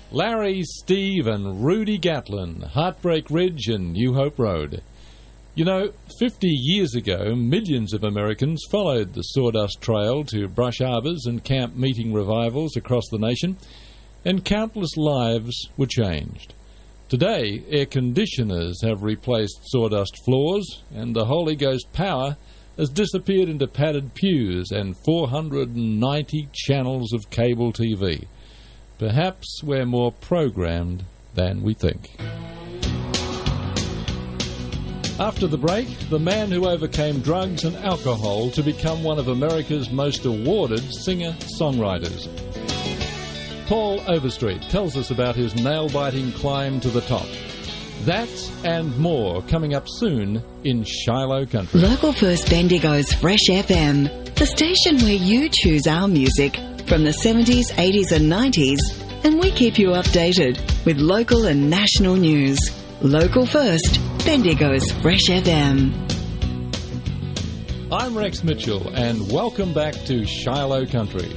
Larry, Steve and Rudy Gatlin, Heartbreak Ridge and New Hope Road. You know, 50 years ago, millions of Americans followed the Sawdust Trail to brush arbors and camp meeting revivals across the nation, and countless lives were changed. Today, air conditioners have replaced sawdust floors, and the Holy Ghost power has disappeared into padded pews and 490 channels of cable TV. Perhaps we're more programmed than we think. After the break, the man who overcame drugs and alcohol to become one of America's most awarded singer-songwriters. Paul Overstreet tells us about his nail-biting climb to the top. That and more coming up soon in Shiloh Country. Local First Bendigo's Fresh FM, the station where you choose our music from the 70s, 80s and 90s, and we keep you updated with local and national news. Local First, Bendigo's Fresh FM. I'm Rex Mitchell, and welcome back to Shiloh Country.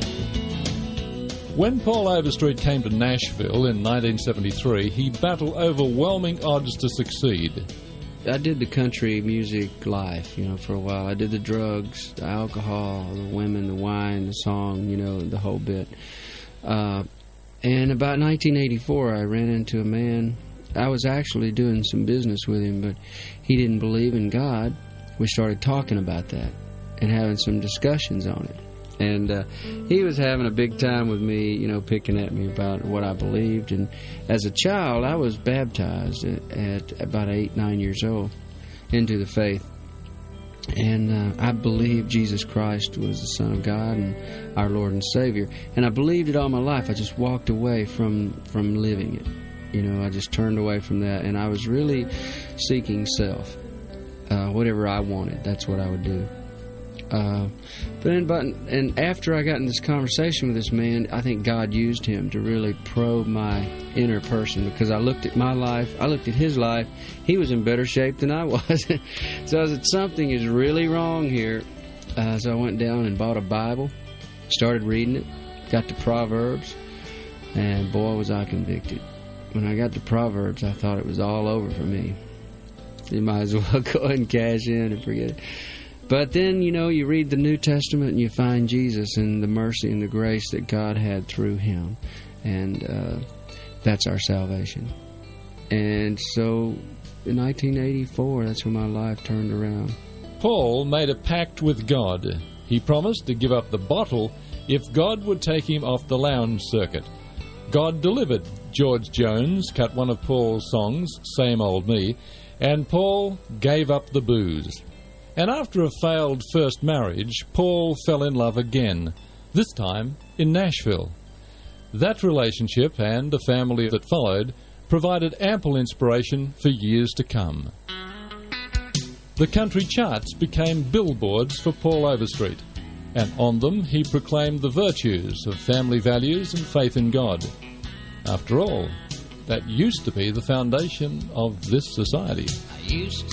When Paul Overstreet came to Nashville in 1973, he battled overwhelming odds to succeed. I did the country music life, for a while. I did the drugs, the alcohol, the women, the wine, the song, the whole bit. And about 1984, I ran into a man. I was actually doing some business with him, but he didn't believe in God. We started talking about that and having some discussions on it. And he was having a big time with me, picking at me about what I believed. And as a child, I was baptized at about 8, 9 years old into the faith. And I believed Jesus Christ was the Son of God and our Lord and Savior. And I believed it all my life. I just walked away from living it. I just turned away from that. And I was really seeking self. Whatever I wanted, that's what I would do. And after I got in this conversation with this man, I think God used him to really probe my inner person, because I looked at my life, I looked at his life. He was in better shape than I was. So I said, something is really wrong here. So I went down and bought a Bible, started reading it, got to Proverbs, and boy, was I convicted. When I got to Proverbs, I thought it was all over for me. You might as well go ahead and cash in and forget it. But then, you read the New Testament and you find Jesus and the mercy and the grace that God had through him. And that's our salvation. And so in 1984, that's when my life turned around. Paul made a pact with God. He promised to give up the bottle if God would take him off the lounge circuit. God delivered. George Jones cut one of Paul's songs, Same Old Me, and Paul gave up the booze. And after a failed first marriage, Paul fell in love again, this time in Nashville. That relationship and the family that followed provided ample inspiration for years to come. The country charts became billboards for Paul Overstreet, and on them he proclaimed the virtues of family values and faith in God. After all, that used to be the foundation of this society.